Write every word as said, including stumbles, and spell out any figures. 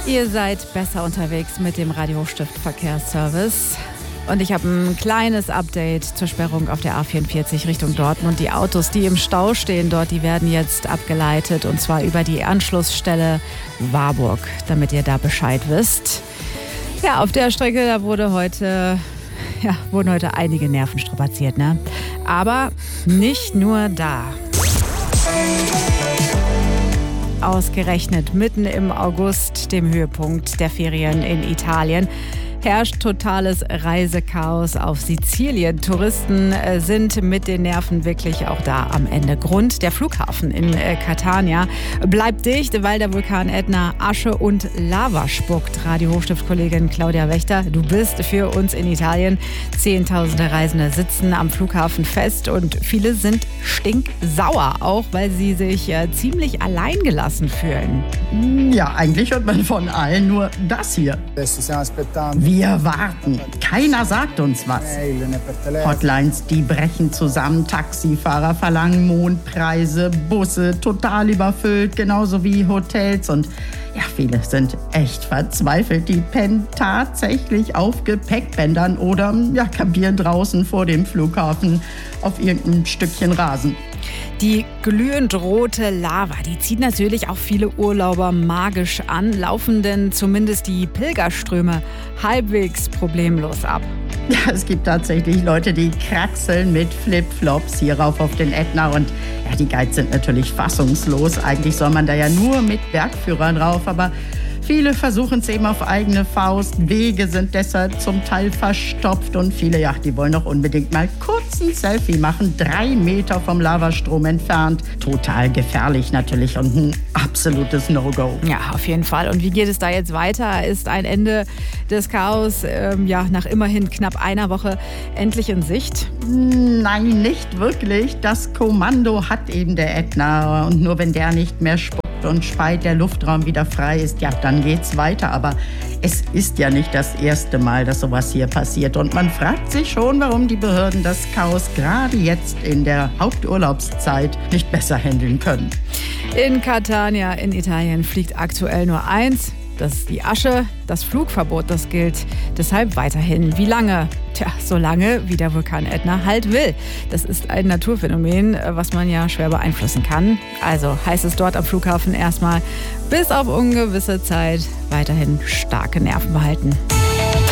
Ihr seid besser unterwegs mit dem Radio Hochstift Verkehrsservice. Und ich habe ein kleines Update zur Sperrung auf der A vierundvierzig Richtung Dortmund. Die Autos, die im Stau stehen dort, die werden jetzt abgeleitet. Und zwar über die Anschlussstelle Warburg, damit ihr da Bescheid wisst. Ja, auf der Strecke, da wurde heute, ja, wurden heute einige Nerven strapaziert, ne? Aber nicht nur da. Ausgerechnet mitten im August, dem Höhepunkt der Ferien in Italien, herrscht totales Reisechaos auf Sizilien. Touristen sind mit den Nerven wirklich auch da am Ende. Grund: der Flughafen in Catania bleibt dicht, weil der Vulkan Ätna Asche und Lava spuckt. Radio Hochstift-Kollegin Claudia Wächter, du bist für uns in Italien. Zehntausende Reisende sitzen am Flughafen fest und viele sind stinksauer, auch weil sie sich äh, ziemlich alleingelassen fühlen. Ja, eigentlich hört man von allen nur das hier. Wir warten. Keiner sagt uns was. Hotlines, die brechen zusammen. Taxifahrer verlangen Mondpreise, Busse total überfüllt, genauso wie Hotels. Und ja, viele sind echt verzweifelt. Die pennen tatsächlich auf Gepäckbändern oder ja, kampieren draußen vor dem Flughafen auf irgendeinem Stückchen Rasen. Die glühend rote Lava, die zieht natürlich auch viele Urlauber magisch an. Laufen denn zumindest die Pilgerströme halbwegs problemlos ab? Ja, es gibt tatsächlich Leute, die kraxeln mit Flipflops hier rauf auf den Ätna. Und ja, die Guides sind natürlich fassungslos. Eigentlich soll man da ja nur mit Bergführern rauf, aber viele versuchen es eben auf eigene Faust. Wege sind deshalb zum Teil verstopft und viele, ja, die wollen doch unbedingt mal kurz ein Selfie machen. Drei Meter vom Lavastrom entfernt. Total gefährlich natürlich und ein absolutes No-Go. Ja, auf jeden Fall. Und wie geht es da jetzt weiter? Ist ein Ende des Chaos ähm, ja, nach immerhin knapp einer Woche endlich in Sicht? Nein, nicht wirklich. Das Kommando hat eben der Ätna. Und nur wenn der nicht mehr spuckt und speit, der Luftraum wieder frei ist, ja, dann geht's weiter. Aber es ist ja nicht das erste Mal, dass sowas hier passiert. Und man fragt sich schon, warum die Behörden das Chaos gerade jetzt in der Haupturlaubszeit nicht besser handeln können. In Catania in Italien fliegt aktuell nur eins. Das ist die Asche. Das Flugverbot, das gilt deshalb weiterhin. Wie lange? Tja, so lange, wie der Vulkan Ätna halt will. Das ist ein Naturphänomen, was man ja schwer beeinflussen kann. Also heißt es dort am Flughafen erstmal bis auf ungewisse Zeit weiterhin starke Nerven behalten.